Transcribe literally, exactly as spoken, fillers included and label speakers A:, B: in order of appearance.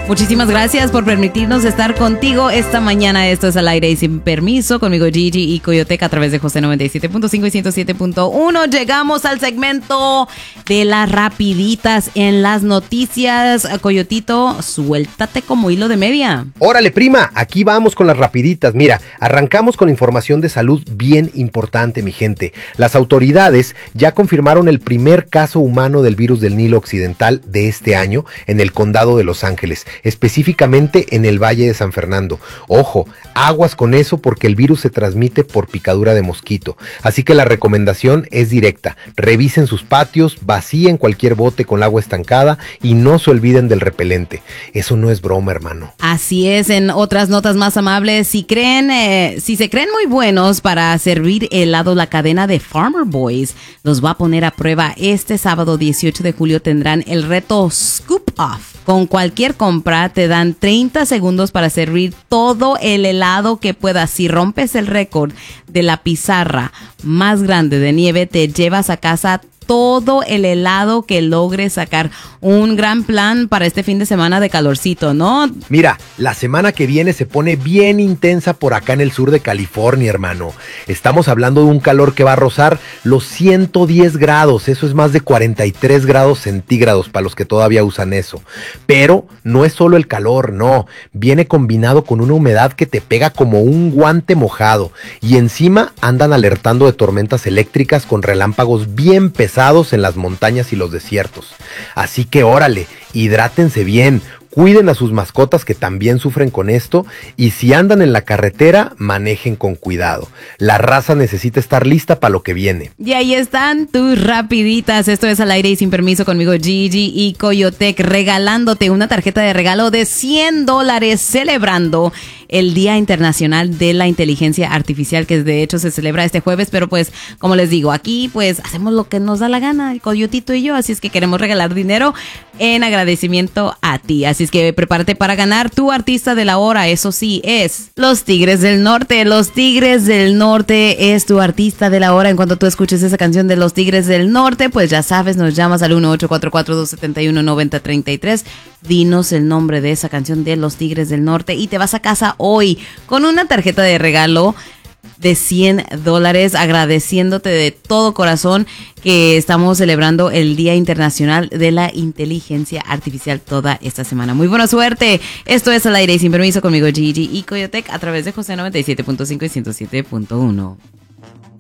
A: Muchísimas gracias por permitirnos estar contigo esta mañana. Esto es Al Aire y Sin Permiso, conmigo Gigi y Coyoteca a través de José noventa y siete punto cinco y ciento siete punto uno. Llegamos al segmento de las rapiditas en las noticias. Coyotito, suéltate como hilo de media.
B: Órale, prima, aquí vamos con las rapiditas. Mira, arrancamos con información de salud bien importante, mi gente. Las autoridades ya confirmaron el primer caso humano del virus del Nilo Occidental de este año en el condado de Los Ángeles, específicamente en el Valle de San Fernando. Ojo, aguas con eso porque el virus se transmite por picadura de mosquito. Así que la recomendación es directa. Revisen sus patios, vacíen cualquier bote con agua estancada y no se olviden del repelente. Eso no es broma, hermano.
A: Así es. En otras notas más amables, si creen, eh, si se creen muy buenos para servir helado, la cadena de Farmer Boys los va a poner a prueba. Este sábado dieciocho de julio tendrán el reto Scoop Off. Con cualquier compra te dan treinta segundos para servir todo el helado que puedas. Si rompes el récord de la pizarra más grande de nieve, te llevas a casa todo el helado que logres sacar. Un gran plan para este fin de semana de calorcito, ¿no?
B: Mira, la semana que viene se pone bien intensa por acá en el sur de California, hermano. Estamos hablando de un calor que va a rozar los ciento diez grados. Eso es más de cuarenta y tres grados centígrados para los que todavía usan eso. Pero no es solo el calor, no. Viene combinado con una humedad que te pega como un guante mojado. Y encima andan alertando de tormentas eléctricas con relámpagos bien pesados en las montañas y los desiertos. Así que órale, hidrátense bien, cuiden a sus mascotas que también sufren con esto y si andan en la carretera, manejen con cuidado. La raza necesita estar lista para lo que viene.
A: Y ahí están tus rapiditas. Esto es Al Aire y Sin Permiso conmigo Gigi y Coyotec, regalándote una tarjeta de regalo de cien dólares celebrando el Día Internacional de la Inteligencia Artificial, que de hecho se celebra este jueves, pero pues como les digo, aquí pues hacemos lo que nos da la gana, el Coyotito y yo, así es que queremos regalar dinero en agradecimiento a ti. Así es que prepárate para ganar tu artista de la hora. Eso sí, es Los Tigres del Norte. Los Tigres del Norte es tu artista de la hora. En cuanto tú escuches esa canción de Los Tigres del Norte, pues ya sabes, nos llamas al uno ocho cuatro cuatro, dos siete uno, nueve cero tres tres. Dinos el nombre de esa canción de Los Tigres del Norte y te vas a casa hoy con una tarjeta de regalo de cien dólares, agradeciéndote de todo corazón que estamos celebrando el Día Internacional de la Inteligencia Artificial toda esta semana. Muy buena suerte. Esto es Al Aire y Sin Permiso conmigo Gigi y Coyotec a través de José noventa y siete punto cinco y ciento siete punto uno.